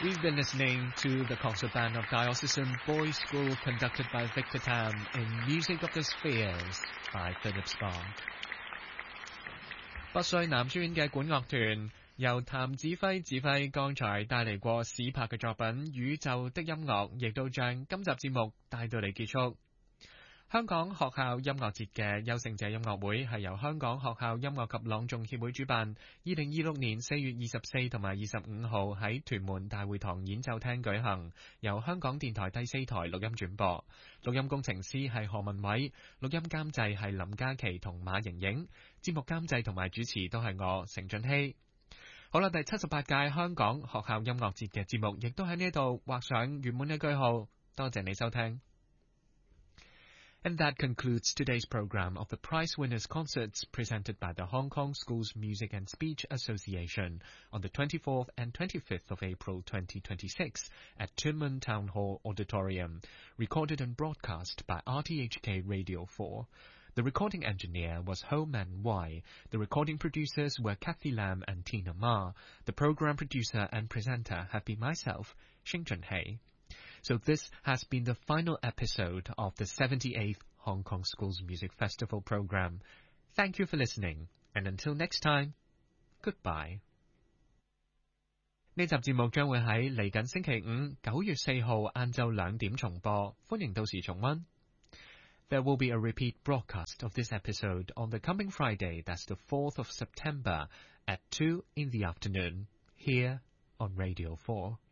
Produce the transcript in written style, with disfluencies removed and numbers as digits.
We've been listening to the concert band of Diocesan Boys School conducted by Victor Tam in Music of the Spheres by Philip Spark。 北帥南書院嘅管樂團由譚子輝指揮，剛才帶嚟過史柏嘅作品《宇宙的音樂》，亦都將今集節目帶到嚟結束。香港學校音樂節嘅優勝者音樂會係由香港學校音樂及朗誦協會主辦，2026年4月24同埋25號喺屯門大會堂演奏廳舉行，由香港電台第4台錄音轉播。錄音工程師係何文偉，錄音監製係林嘉琪同馬瑩瑩，節目監製同埋主持都係我成俊熙。好啦，第78屆香港學校音樂節嘅節目亦都喺呢度畫上圓滿嘅句號。多謝你收聽。And that concludes today's program of the prize winners concerts presented by the Hong Kong Schools Music and Speech Association on the 24th and 25th of April 2026 at Tuen Mun Town Hall Auditorium, recorded and broadcast by RTHK Radio 4. The recording engineer was Ho Man Wai. The recording producers were Kathy Lam and Tina Ma. The program producer and presenter have been myself, Xing Junhei. So this has been the final episode of the 78th Hong Kong Schools Music Festival program. Thank you for listening, and until next time, goodbye. 呢集節目將會喺嚟緊星期五9月4號晏晝2點重播，歡迎到時重溫。There will be a repeat broadcast of this episode on the coming Friday, that's the 4th of September, at 2 in the afternoon, here on Radio 4.